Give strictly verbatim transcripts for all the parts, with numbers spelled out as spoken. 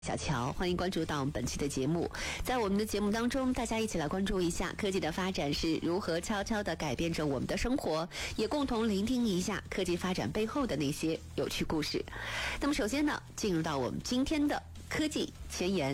小乔，欢迎关注到我们本期的节目。在我们的节目当中，大家一起来关注一下科技的发展是如何悄悄地改变着我们的生活，也共同聆听一下科技发展背后的那些有趣故事。那么首先呢，进入到我们今天的科技前沿。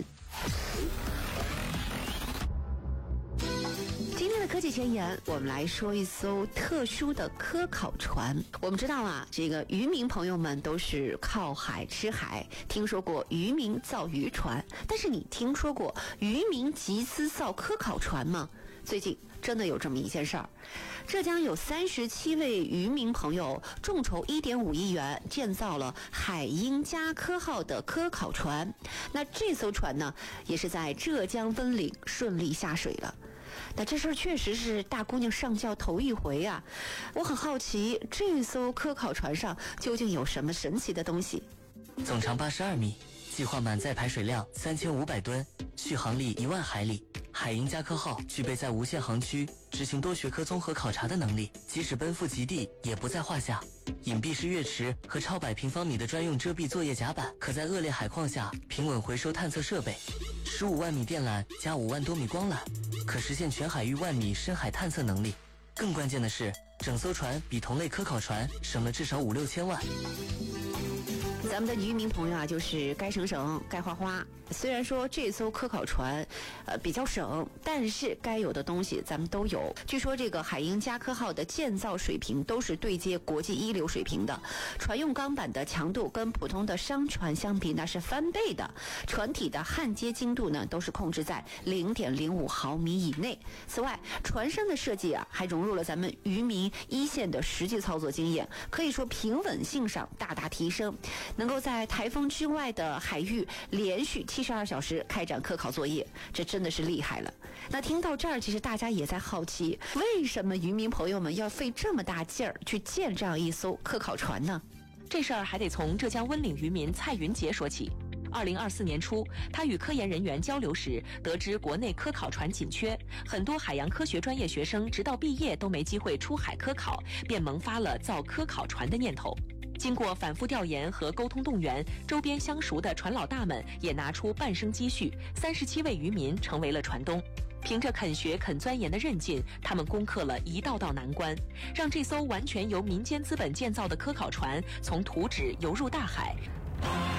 今天的科技前沿，我们来说一艘特殊的科考船。我们知道啊，这个渔民朋友们都是靠海吃海，听说过渔民造渔船，但是你听说过渔民集资造科考船吗？最近真的有这么一件事儿，浙江有三十七位渔民朋友众筹一点五亿元建造了海鹰加科号的科考船。那这艘船呢，也是在浙江温岭顺利下水了。那这事儿确实是大姑娘上轿头一回啊！我很好奇，这艘科考船上究竟有什么神奇的东西？ 总长八十二米，计划满载排水量三千五百吨，续航力一万海里。海鹰加科号具备在无限航区执行多学科综合考察的能力，即使奔赴极地也不在话下。隐蔽式月池和超百平方米的专用遮蔽作业甲板，可在恶劣海况下平稳回收探测设备。十五万米电缆加五万多米光缆，可实现全海域万米深海探测能力。更关键的是，整艘船比同类科考船省了至少五六千万。 咱们的渔民朋友啊，就是该省省，该花花。虽然说这艘科考船，呃，比较省，但是该有的东西咱们都有。据说这个海鹰加科号的建造水平都是对接国际一流水平的，船用钢板的强度跟普通的商船相比那是翻倍的，船体的焊接精度呢都是控制在 零点零五毫米以内。此外，船身的设计啊，还融入了咱们渔民一线的实际操作经验，可以说平稳性上大大提升。能够在台风之外的海域连续七十二小时开展科考作业，这真的是厉害了。那听到这儿，其实大家也在好奇，为什么渔民朋友们要费这么大劲儿去建这样一艘科考船呢？ 这事儿还得从浙江温岭渔民蔡云杰说起。二零二四年初，他与科研人员交流时，得知国内科考船紧缺，很多海洋科学专业学生直到毕业都没机会出海科考，便萌发了造科考船的念头。经过反复调研和沟通动员，周边相熟的船老大们也拿出半生积蓄，三十七位渔民成为了船东。凭着肯学肯钻研的韧劲，他们攻克了一道道难关，让这艘完全由民间资本建造的科考船从图纸游入大海。